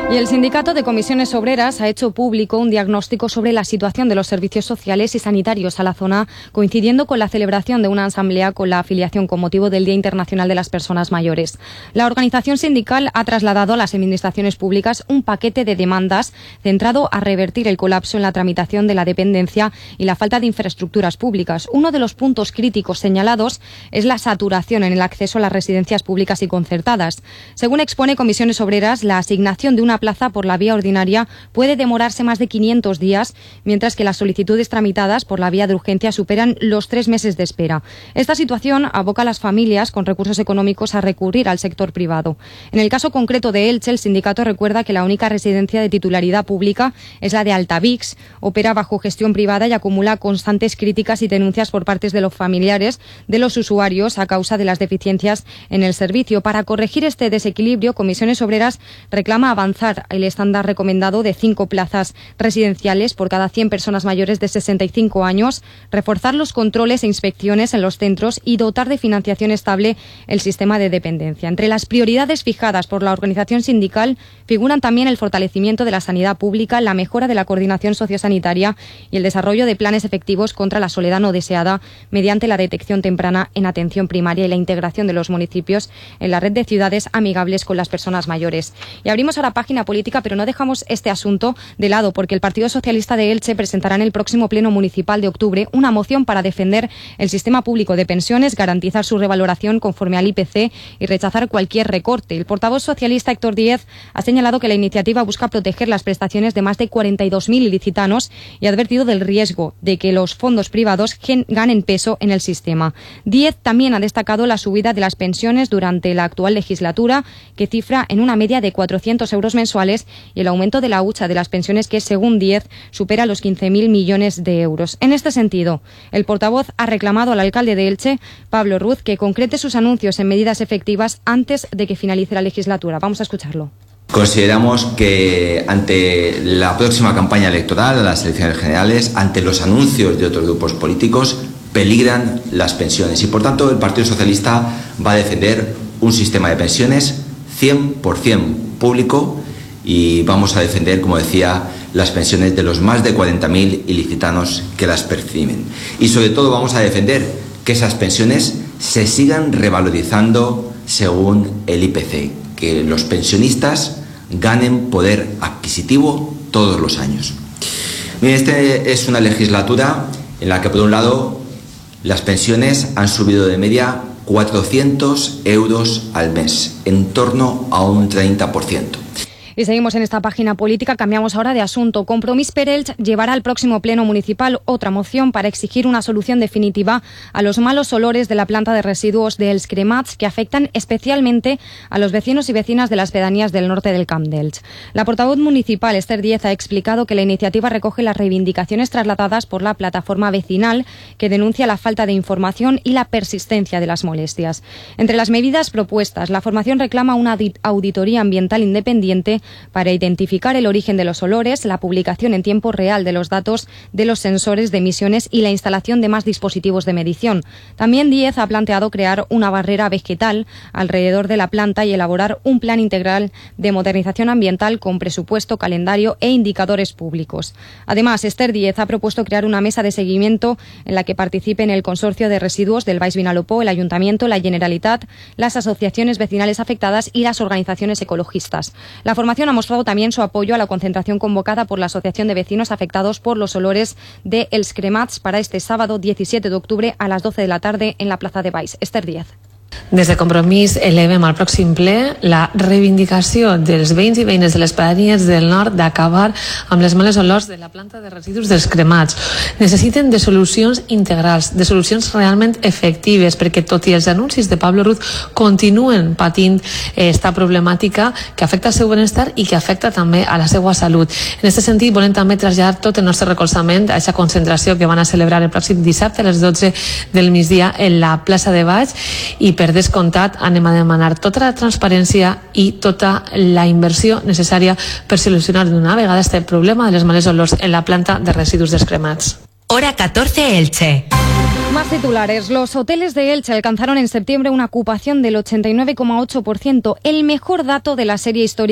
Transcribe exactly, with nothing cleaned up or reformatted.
Y el Sindicato de Comisiones Obreras ha hecho público un diagnóstico sobre la situación de los servicios sociales y sanitarios a la zona, coincidiendo con la celebración de una asamblea con la afiliación con motivo del Día Internacional de las Personas Mayores. La organización sindical ha trasladado a las administraciones públicas un paquete de demandas centrado a revertir el colapso en la tramitación de la dependencia y la falta de infraestructuras públicas. Uno de los puntos críticos señalados es la saturación en el acceso a las residencias públicas y concertadas. Según expone Comisiones Obreras, la asignación de una plaza por la vía ordinaria puede demorarse más de quinientos días, mientras que las solicitudes tramitadas por la vía de urgencia superan los tres meses de espera. Esta situación aboca a las familias con recursos económicos a recurrir al sector privado. En el caso concreto de Elche, el sindicato recuerda que la única residencia de titularidad pública es la de Altavix, opera bajo gestión privada y acumula constantes críticas y denuncias por parte de los familiares de los usuarios a causa de las deficiencias en el servicio. Para corregir este desequilibrio, Comisiones Obreras reclama avanzar el estándar recomendado de cinco plazas residenciales por cada cien personas mayores de sesenta y cinco años, reforzar los controles e inspecciones en los centros y dotar de financiación estable el sistema de dependencia. Entre las prioridades fijadas por la organización sindical figuran también el fortalecimiento de la sanidad pública, la mejora de la coordinación sociosanitaria y el desarrollo de planes efectivos contra la soledad no deseada mediante la detección temprana en atención primaria y la integración de los municipios en la red de ciudades amigables con las personas mayores. Y abrimos ahora página política, pero no dejamos este asunto de lado porque el Partido Socialista de Elche presentará en el próximo Pleno Municipal de octubre una moción para defender el sistema público de pensiones, garantizar su revaloración conforme al I P C y rechazar cualquier recorte. El portavoz socialista Héctor Díez ha señalado que la iniciativa busca proteger las prestaciones de más de cuarenta y dos mil ilicitanos y ha advertido del riesgo de que los fondos privados ganen peso en el sistema. Díez también ha destacado la subida de las pensiones durante la actual legislatura, que cifra en una media de cuatrocientos euros mensuales, y el aumento de la hucha de las pensiones que, según Díez, supera los quince mil millones de euros. En este sentido, el portavoz ha reclamado al alcalde de Elche, Pablo Ruz, que concrete sus anuncios en medidas efectivas antes de que finalice la legislatura. Vamos a escucharlo. Consideramos que ante la próxima campaña electoral, a las elecciones generales, ante los anuncios de otros grupos políticos, peligran las pensiones y, por tanto, el Partido Socialista va a defender un sistema de pensiones cien por ciento público y vamos a defender, como decía, las pensiones de los más de cuarenta mil ilicitanos que las perciben. Y sobre todo vamos a defender que esas pensiones se sigan revalorizando según el I P C, que los pensionistas ganen poder adquisitivo todos los años. Bien, esta es una legislatura en la que, por un lado, las pensiones han subido de media cuatrocientos euros al mes, en torno a un treinta por ciento. Y seguimos en esta página política, cambiamos ahora de asunto. Compromís per Elche llevará al próximo Pleno Municipal otra moción para exigir una solución definitiva a los malos olores de la planta de residuos de Els Cremats que afectan especialmente a los vecinos y vecinas de las pedanías del norte del Camp d'Elche. La portavoz municipal, Esther Díez, ha explicado que la iniciativa recoge las reivindicaciones trasladadas por la plataforma vecinal que denuncia la falta de información y la persistencia de las molestias. Entre las medidas propuestas, la formación reclama una auditoría ambiental independiente para identificar el origen de los olores, la publicación en tiempo real de los datos de los sensores de emisiones y la instalación de más dispositivos de medición. También Díez ha planteado crear una barrera vegetal alrededor de la planta y elaborar un plan integral de modernización ambiental con presupuesto, calendario e indicadores públicos. Además, Esther Díez ha propuesto crear una mesa de seguimiento en la que participen el Consorcio de Residuos del Baix Vinalopó, el Ayuntamiento, la Generalitat, las asociaciones vecinales afectadas y las organizaciones ecologistas. La formación ha mostrado también su apoyo a la concentración convocada por la Asociación de Vecinos Afectados por los Olores de Els Cremats para este sábado diecisiete de octubre a las doce de la tarde en la Plaza de Baix. Esther Díez. Des de Compromís elevem al pròxim ple la reivindicació dels veïns i veïnes de les pedanies del nord d'acabar amb les males olors de la planta de residus dels cremats. Necessiten de solucions integrals, de solucions realment efectives, perquè tot i els anuncis de Pablo Ruz continuen patint eh, esta problemàtica que afecta al seu benestar i que afecta també a la seva salut. En aquest sentit, volem també traslladar tot el nostre recolzament a aquesta concentració que van a celebrar el pròxim dissabte a les dotze del migdia en la plaça de Baix i per descomptat anem a demanar tota la transparència i tota la inversió necessària per solucionar d'una vegada este problema de les males olors en la planta de residus dels cremats. Hora catorce Elche. Más titulares. Los hoteles de Elche alcanzaron en septiembre una ocupación del ochenta y nueve coma ocho por ciento, el mejor dato de la serie histórica